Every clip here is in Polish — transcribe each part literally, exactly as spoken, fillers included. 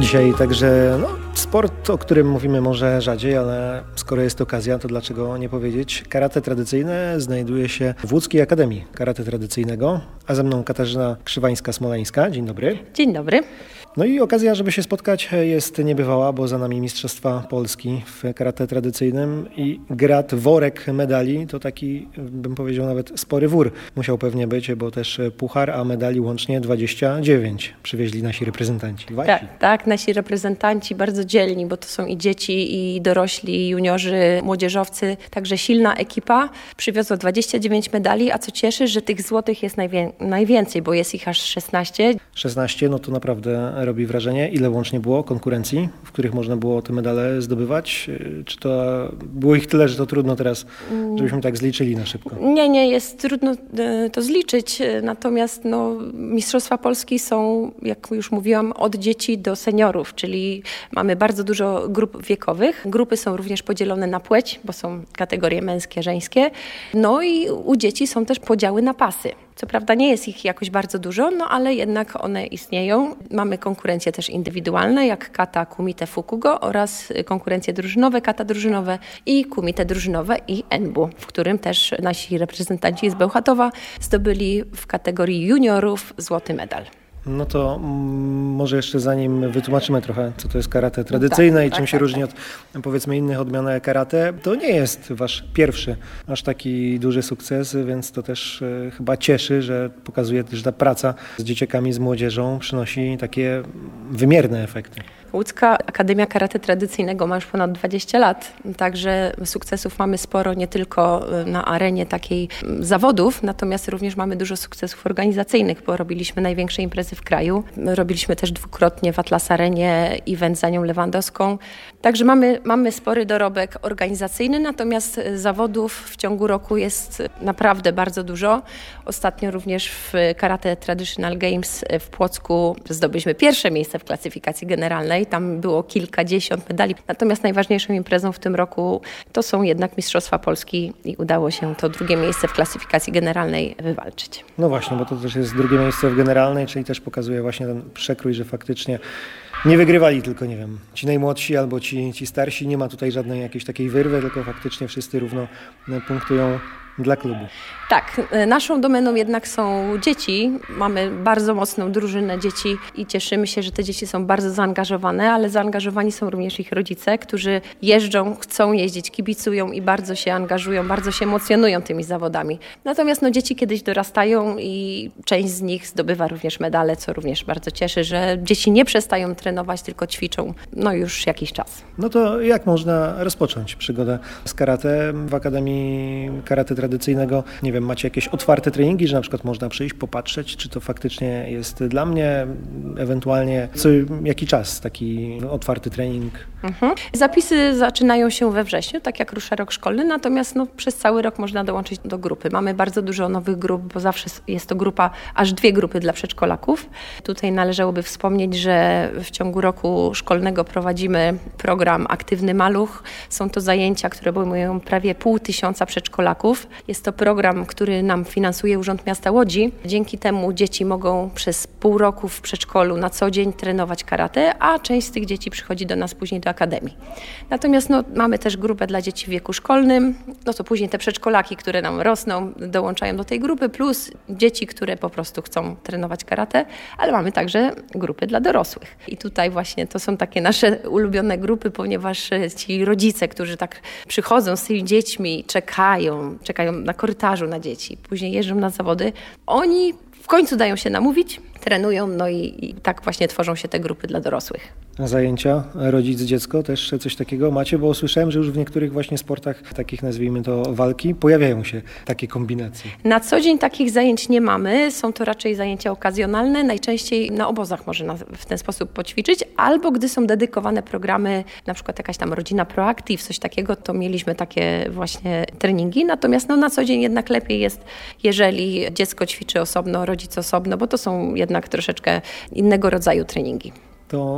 Dzisiaj także no, sport, o którym mówimy może rzadziej, ale skoro jest okazja, to dlaczego nie powiedzieć? Karate tradycyjne znajduje się w Łódzkiej Akademii Karate Tradycyjnego, a ze mną Katarzyna Krzywańska-Smoleńska. Dzień dobry. Dzień dobry. No i okazja, żeby się spotkać jest niebywała, bo za nami Mistrzostwa Polski w karate tradycyjnym i grat, worek medali, to taki, bym powiedział, nawet spory wór musiał pewnie być, bo też puchar, a medali łącznie dwadzieścia dziewięć przywieźli nasi reprezentanci. Wasi. Tak, tak, nasi reprezentanci bardzo dzielni, bo to są i dzieci, i dorośli, i juniorzy, młodzieżowcy, także silna ekipa. Przywiozła dwadzieścia dziewięć medali, a co cieszy, że tych złotych jest najwię- najwięcej, bo jest ich aż szesnaście. szesnaście, no to naprawdę robi wrażenie. Ile łącznie było konkurencji, w których można było te medale zdobywać? Czy to było ich tyle, że to trudno teraz, żebyśmy tak zliczyli na szybko? Nie, nie, jest trudno to zliczyć, natomiast no, Mistrzostwa Polski są, jak już mówiłam, od dzieci do seniorów, czyli mamy bardzo dużo grup wiekowych. Grupy są również podzielone na płeć, bo są kategorie męskie, żeńskie. No i u dzieci są też podziały na pasy. Co prawda nie jest ich jakoś bardzo dużo, no ale jednak one istnieją. Mamy konkurencje też indywidualne, jak kata, kumite, fukugo oraz konkurencje drużynowe, kata drużynowe i kumite drużynowe i enbu, w którym też nasi reprezentanci z Bełchatowa zdobyli w kategorii juniorów złoty medal. No to mm, może jeszcze zanim wytłumaczymy trochę, co to jest karate tradycyjne tak, i czym tak, się tak, różni tak. od powiedzmy innych odmian karate, to nie jest wasz pierwszy aż taki duży sukces, więc to też e, chyba cieszy, że pokazuje, że ta praca z dzieciakami, z młodzieżą przynosi takie wymierne efekty. Łódzka Akademia Karate Tradycyjnego ma już ponad dwadzieścia lat, także sukcesów mamy sporo nie tylko na arenie takiej zawodów, natomiast również mamy dużo sukcesów organizacyjnych, bo robiliśmy największe imprezy w kraju. Robiliśmy też dwukrotnie w Atlas Arenie event za nią Lewandowską. Także mamy, mamy spory dorobek organizacyjny, natomiast zawodów w ciągu roku jest naprawdę bardzo dużo. Ostatnio również w Karate Traditional Games w Płocku zdobyliśmy pierwsze miejsce w klasyfikacji generalnej. Tam było kilkadziesiąt medali. Natomiast najważniejszą imprezą w tym roku to są jednak Mistrzostwa Polski i udało się to drugie miejsce w klasyfikacji generalnej wywalczyć. No właśnie, bo to też jest drugie miejsce w generalnej, czyli też pokazuje właśnie ten przekrój, że faktycznie nie wygrywali tylko, nie wiem, ci najmłodsi albo ci, ci starsi. Nie ma tutaj żadnej jakiejś takiej wyrwy, tylko faktycznie wszyscy równo punktują dla klubu. Tak, naszą domeną jednak są dzieci. Mamy bardzo mocną drużynę dzieci i cieszymy się, że te dzieci są bardzo zaangażowane, ale zaangażowani są również ich rodzice, którzy jeżdżą, chcą jeździć, kibicują i bardzo się angażują, bardzo się emocjonują tymi zawodami. Natomiast no, dzieci kiedyś dorastają i część z nich zdobywa również medale, co również bardzo cieszy, że dzieci nie przestają trenować, tylko ćwiczą no już jakiś czas. No to jak można rozpocząć przygodę z karate w Akademii Karate Tradycyjnego? Nie wiem, macie jakieś otwarte treningi, że na przykład można przyjść, popatrzeć, czy to faktycznie jest dla mnie, ewentualnie co jaki czas taki otwarty trening? Mhm. Zapisy zaczynają się we wrześniu, tak jak rusza rok szkolny, natomiast no, przez cały rok można dołączyć do grupy. Mamy bardzo dużo nowych grup, bo zawsze jest to grupa, aż dwie grupy dla przedszkolaków. Tutaj należałoby wspomnieć, że w ciągu roku szkolnego prowadzimy program Aktywny Maluch. Są to zajęcia, które obejmują prawie pół tysiąca przedszkolaków. Jest to program, który nam finansuje Urząd Miasta Łodzi. Dzięki temu dzieci mogą przez pół roku w przedszkolu na co dzień trenować karate, a część z tych dzieci przychodzi do nas później do akademii. Natomiast no, mamy też grupę dla dzieci w wieku szkolnym, no to później te przedszkolaki, które nam rosną, dołączają do tej grupy, plus dzieci, które po prostu chcą trenować karate, ale mamy także grupy dla dorosłych. I tutaj właśnie to są takie nasze ulubione grupy, ponieważ ci rodzice, którzy tak przychodzą z tymi dziećmi, czekają, czekają na korytarzu na dzieci, później jeżdżą na zawody, oni w końcu dają się namówić, trenują, no i, i tak właśnie tworzą się te grupy dla dorosłych. A zajęcia rodzic-dziecko też coś takiego macie? Bo słyszałem, że już w niektórych właśnie sportach, takich nazwijmy to walki, pojawiają się takie kombinacje. Na co dzień takich zajęć nie mamy, są to raczej zajęcia okazjonalne, najczęściej na obozach można w ten sposób poćwiczyć, albo gdy są dedykowane programy, na przykład jakaś tam rodzina proactive, coś takiego, to mieliśmy takie właśnie treningi, natomiast no, na co dzień jednak lepiej jest, jeżeli dziecko ćwiczy osobno, rodzic osobno, bo to są jednak troszeczkę innego rodzaju treningi. To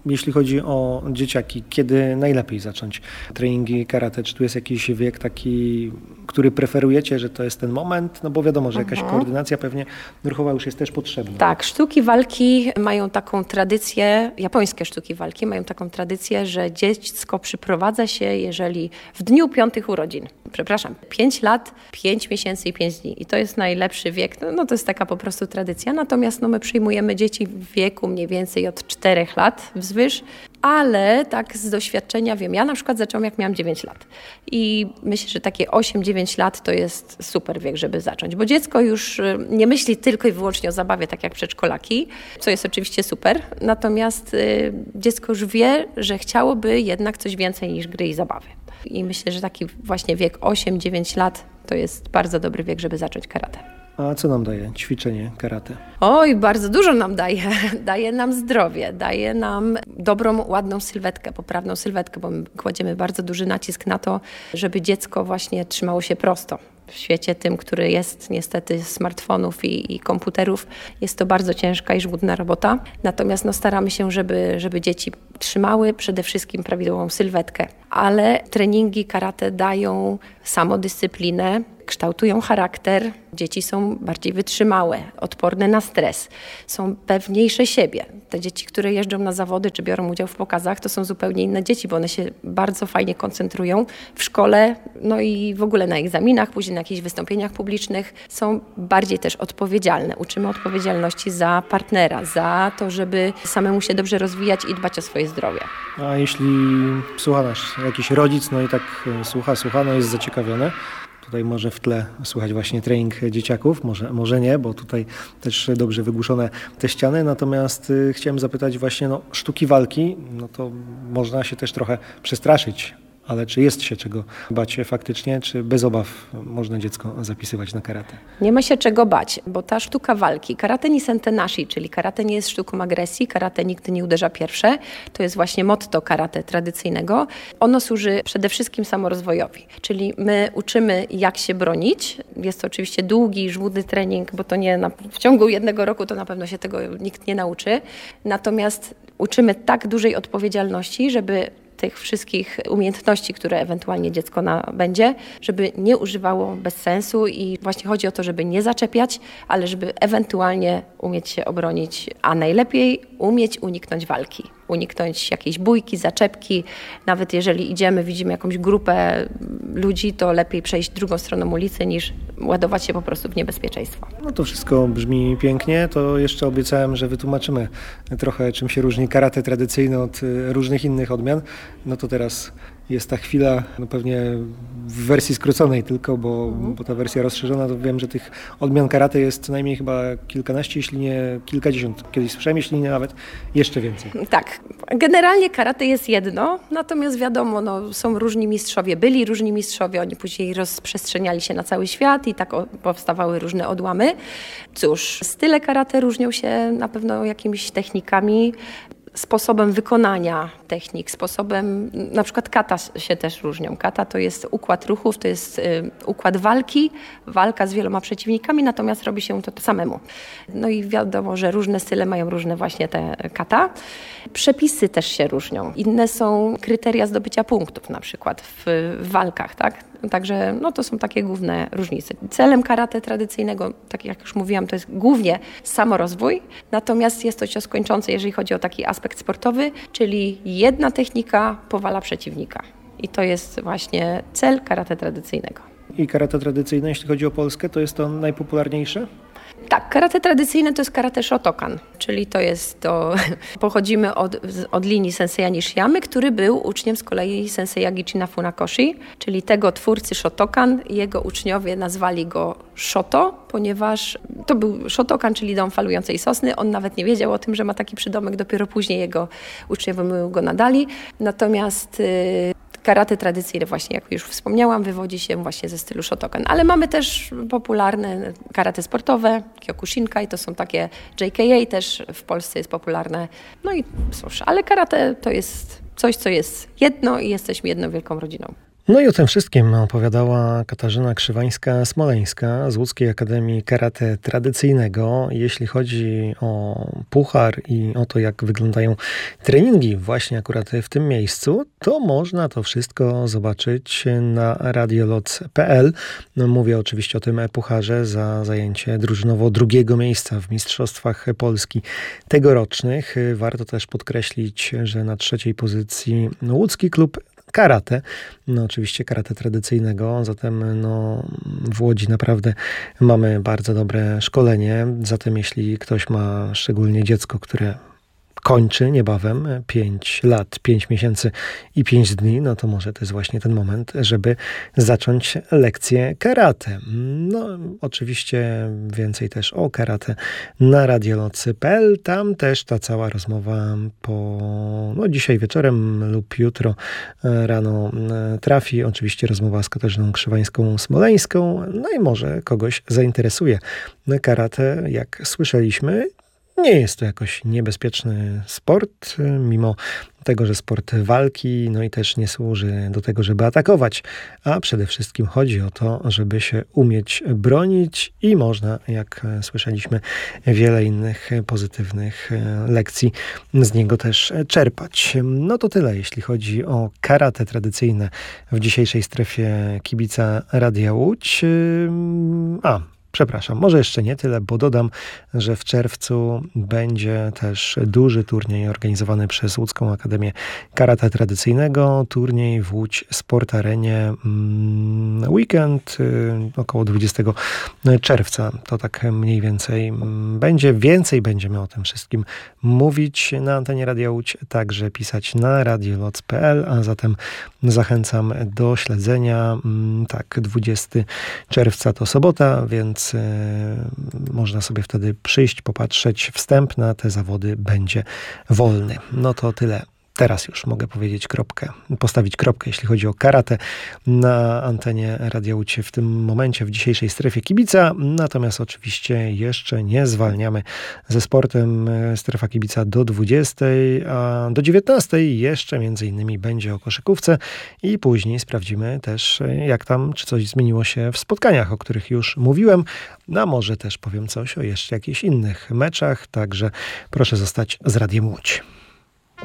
jeśli chodzi o dzieciaki, kiedy najlepiej zacząć treningi karate? Czy tu jest jakiś wiek taki, który preferujecie, że to jest ten moment? No bo wiadomo, że jakaś Mhm. koordynacja pewnie ruchowa już jest też potrzebna. Tak, sztuki walki mają taką tradycję, japońskie sztuki walki mają taką tradycję, że dziecko przyprowadza się, jeżeli w dniu piątych urodzin, przepraszam, pięć lat, pięć miesięcy i pięć dni. I to jest najlepszy wiek, no, no to jest taka po prostu tradycja. Natomiast no, my przyjmujemy dzieci w wieku mniej więcej od czterech lat wzwyż, ale tak z doświadczenia wiem, ja na przykład zaczęłam jak miałam dziewięć lat i myślę, że takie osiem dziewięć lat to jest super wiek, żeby zacząć, bo dziecko już y, nie myśli tylko i wyłącznie o zabawie, tak jak przedszkolaki, co jest oczywiście super, natomiast y, dziecko już wie, że chciałoby jednak coś więcej niż gry i zabawy. I myślę, że taki właśnie wiek osiem dziewięć lat to jest bardzo dobry wiek, żeby zacząć karate. A co nam daje ćwiczenie karate? Oj, bardzo dużo nam daje. Daje nam zdrowie, daje nam dobrą, ładną sylwetkę, poprawną sylwetkę, bo my kładziemy bardzo duży nacisk na to, żeby dziecko właśnie trzymało się prosto. W świecie tym, który jest niestety smartfonów i, i komputerów, jest to bardzo ciężka i żmudna robota. Natomiast no, staramy się, żeby, żeby dzieci trzymały przede wszystkim prawidłową sylwetkę. Ale treningi karate dają samodyscyplinę, kształtują charakter. Dzieci są bardziej wytrzymałe, odporne na stres, są pewniejsze siebie. Te dzieci, które jeżdżą na zawody czy biorą udział w pokazach, to są zupełnie inne dzieci, bo one się bardzo fajnie koncentrują w szkole, no i w ogóle na egzaminach, później na jakichś wystąpieniach publicznych. Są bardziej też odpowiedzialne. Uczymy odpowiedzialności za partnera, za to, żeby samemu się dobrze rozwijać i dbać o swoje zdrowie. A jeśli słucha nas jakiś rodzic, no i tak słucha, słucha, no jest zaciekawiony, tutaj może w tle słychać właśnie trening dzieciaków, może, może nie, bo tutaj też dobrze wygłuszone te ściany. Natomiast y, chciałem zapytać właśnie, no sztuki walki, no to można się też trochę przestraszyć, ale czy jest się czego bać faktycznie, czy bez obaw można dziecko zapisywać na karate? Nie ma się czego bać, bo ta sztuka walki, karate ni sentenashi, czyli karate nie jest sztuką agresji, karate nigdy nie uderza pierwsze, to jest właśnie motto karate tradycyjnego. Ono służy przede wszystkim samorozwojowi, czyli my uczymy jak się bronić. Jest to oczywiście długi, żmudny trening, bo to nie na, w ciągu jednego roku to na pewno się tego nikt nie nauczy. Natomiast uczymy tak dużej odpowiedzialności, żeby tych wszystkich umiejętności, które ewentualnie dziecko nabędzie, żeby nie używało bez sensu i właśnie chodzi o to, żeby nie zaczepiać, ale żeby ewentualnie umieć się obronić, a najlepiej umieć uniknąć walki, uniknąć jakiejś bójki, zaczepki. Nawet jeżeli idziemy, widzimy jakąś grupę ludzi, to lepiej przejść drugą stroną ulicy niż ładować się po prostu w niebezpieczeństwo. No to wszystko brzmi pięknie, to jeszcze obiecałem, że wytłumaczymy trochę, czym się różni karate tradycyjne od różnych innych odmian. No to teraz jest ta chwila, no pewnie w wersji skróconej tylko, bo, mhm. bo ta wersja rozszerzona, to wiem, że tych odmian karate jest co najmniej chyba kilkanaście, jeśli nie kilkadziesiąt. Kiedyś słyszałem, jeśli nie nawet jeszcze więcej. Tak, generalnie karate jest jedno, natomiast wiadomo, no, są różni mistrzowie, byli różni mistrzowie, oni później rozprzestrzeniali się na cały świat i tak powstawały różne odłamy. Cóż, style karate różnią się na pewno jakimiś technikami, sposobem wykonania technik, sposobem, na przykład kata się też różnią. Kata to jest układ ruchów, to jest y, układ walki, walka z wieloma przeciwnikami, natomiast robi się to samemu. No i wiadomo, że różne style mają różne właśnie te kata. Przepisy też się różnią. Inne są kryteria zdobycia punktów na przykład w, w walkach, tak? Także no, to są takie główne różnice. Celem karate tradycyjnego, tak jak już mówiłam, to jest głównie samorozwój, natomiast jest to cios kończący, jeżeli chodzi o taki aspekt sportowy, czyli jedna technika powala przeciwnika. I to jest właśnie cel karate tradycyjnego. I karate tradycyjne, jeśli chodzi o Polskę, to jest to najpopularniejsze? Tak, karate tradycyjne to jest karate Shotokan, czyli to jest to, pochodzimy od, od linii senseja Nishiyamy, który był uczniem z kolei senseja Gichina Funakoshi, czyli tego twórcy Shotokan. Jego uczniowie nazwali go Shoto, ponieważ to był Shotokan, czyli dom falującej sosny. On nawet nie wiedział o tym, że ma taki przydomek, dopiero później jego uczniowie mu go nadali. Natomiast yy, karate tradycyjne, właśnie jak już wspomniałam, wywodzi się właśnie ze stylu Shotokan. Ale mamy też popularne karate sportowe, Kyokushinkai, to są takie J K A, też w Polsce jest popularne. No i cóż, ale karate to jest coś, co jest jedno i jesteśmy jedną wielką rodziną. No i o tym wszystkim opowiadała Katarzyna Krzywańska-Smoleńska z Łódzkiej Akademii Karate Tradycyjnego. Jeśli chodzi o puchar i o to, jak wyglądają treningi właśnie akurat w tym miejscu, to można to wszystko zobaczyć na radioloc kropka p l. No, mówię oczywiście o tym pucharze za zajęcie drużynowo drugiego miejsca w Mistrzostwach Polski tegorocznych. Warto też podkreślić, że na trzeciej pozycji łódzki klub karate, no oczywiście karate tradycyjnego, zatem no, w Łodzi naprawdę mamy bardzo dobre szkolenie, zatem jeśli ktoś ma szczególnie dziecko, które kończy niebawem pięć lat, pięć miesięcy i pięć dni, no to może to jest właśnie ten moment, żeby zacząć lekcję karate. No oczywiście więcej też o karate na radioloc kropka p l. Tam też ta cała rozmowa po no dzisiaj wieczorem lub jutro rano trafi. Oczywiście rozmowa z Katarzyną Krzywańską-Smoleńską. No i może kogoś zainteresuje karate, jak słyszeliśmy. Nie jest to jakoś niebezpieczny sport, mimo tego, że sport walki, no i też nie służy do tego, żeby atakować, a przede wszystkim chodzi o to, żeby się umieć bronić i można, jak słyszeliśmy, wiele innych pozytywnych lekcji z niego też czerpać. No to tyle, jeśli chodzi o karate tradycyjne w dzisiejszej strefie kibica Radia Łódź. A, Przepraszam, może jeszcze nie tyle, bo dodam, że w czerwcu będzie też duży turniej organizowany przez Łódzką Akademię Karate Tradycyjnego. Turniej w Łódź Sport Arenie. Weekend około dwudziestego czerwca. To tak mniej więcej będzie. Więcej będziemy o tym wszystkim mówić na antenie Radia Łódź, także pisać na radioloc kropka p l, a zatem zachęcam do śledzenia. Tak, dwudziestego czerwca to sobota, więc można sobie wtedy przyjść, popatrzeć. Wstęp na te zawody będzie wolny. No to tyle. Teraz już mogę powiedzieć kropkę, postawić kropkę, jeśli chodzi o karate na antenie Radia Łódź w tym momencie, w dzisiejszej strefie kibica. Natomiast oczywiście jeszcze nie zwalniamy ze sportem. Strefa kibica do dwudziestej, a do dziewiętnastej jeszcze między innymi będzie o koszykówce i później sprawdzimy też, jak tam, czy coś zmieniło się w spotkaniach, o których już mówiłem. A może też powiem coś o jeszcze jakichś innych meczach, także proszę zostać z Radiem Łódź.